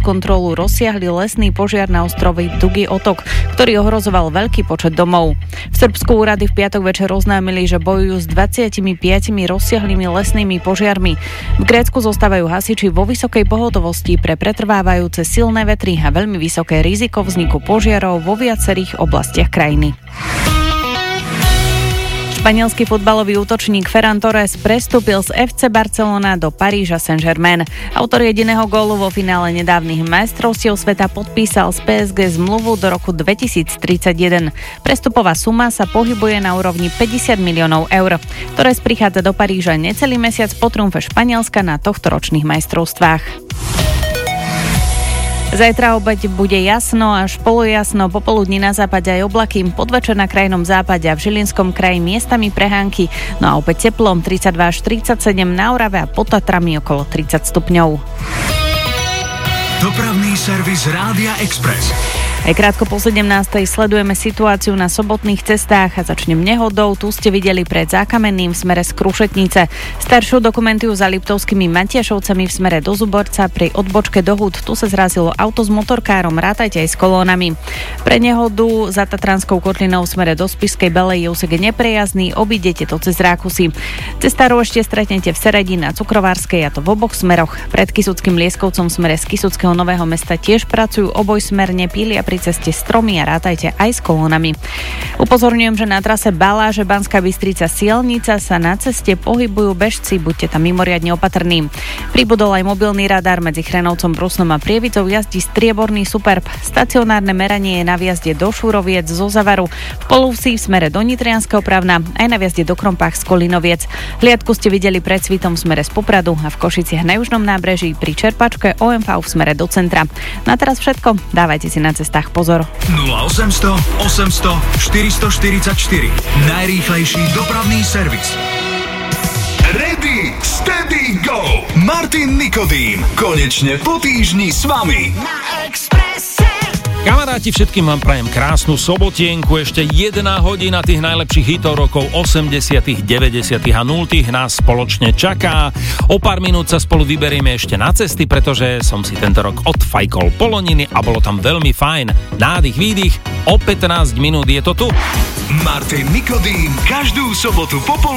pod kontrolu rozsiahly lesný požiar na ostrove Dugý otok, ktorý ohrozoval veľký počet domov. V Srbsku úrady v piatok večer oznámili, že bojujú s 25 rozsiahlymi lesnými požiarmi. V Grécku zostávajú hasiči vo vysokej pohotovosti pre pretrvávajúce silné vetry a veľmi vysoké riziko vzniku požiarov vo viacerých oblastiach krajiny. Španielský futbalový útočník Ferran Torres prestúpil z FC Barcelona do Paríža Saint-Germain. Autor jediného gólu vo finále nedávnych majstrovstiev sveta podpísal z PSG zmluvu do roku 2031. Prestupová suma sa pohybuje na úrovni 50 miliónov eur. Torres prichádza do Paríža necelý mesiac po triumfe Španielska na tohtoročných majstrovstvách. Zajtra opäť bude jasno až polojasno, popoludní na západe aj oblaky, podvečer na krajnom západe a v Žilinskom kraji miestami prehánky, no a opäť teplom 32 až 37 na Orave a pod Tatrami okolo 30 stupňov. Dopravný servis Rádia Express. Aj krátko po 17. sledujeme situáciu na sobotných cestách a začnem nehodou. Tu ste videli pred Zákamenným v smere z Krušetnice. Staršiu dokumentujú za Liptovskými Matiašovcami v smere do Zuborca pri odbočke do Húd. Tu sa zrazilo auto s motorkárom, rátajte aj s kolónami. Pre nehodu za Tatranskou kotlinou v smere do Spišskej Belej je úsek neprejazdný, obídete to cez Rákusy. Cestárov ešte stretnete v Seredi na Cukrovárskej, a to v oboch smeroch. Pred Kysuckým Lieskovcom v smere z Kysuckého Nového Mesta tiež pracujú obojsmerne, pília pri ceste stromy a rátajte aj s kolónami. Upozorňujem, že na trase Baláže Banská Bystrica Sielnica sa na ceste pohybujú bežci, buďte tam mimoriadne opatrní. Pribudol aj mobilný radar medzi Chrenovcom, Brusnom a Prievicou, jazdí strieborný Superb. Stacionárne meranie je na vjazde do Šúroviec zo Zavaru, v Polúvsi v smere do Nitrianskeho Pravna, aj na vjazde do Krompách z Kolinoviec. Hliadku ste videli pred Svitom v smere z Popradu a v Košiciach na južnom nábreží pri Čerpačke OMV v smere do centra. Na teraz všetko, dávajte si na cestách pozor. 0800 800 444. Najrýchlejší dopravný servis. Ready, steady, go! Martin Nikodým. Konečne po týždni s vami. Na Expresse. Kamaráti, všetkým vám prajem krásnu sobotienku. Ešte 1 hodina tých najlepších hitov rokov 80., 90. a 0. nás spoločne čaká. O pár minút sa spolu vyberieme ešte na cesty, pretože som si tento rok odfajkol Poloniny a bolo tam veľmi fajn. Nádych, výdych, o 15 minút je to tu. Martin Nikodým každú sobotu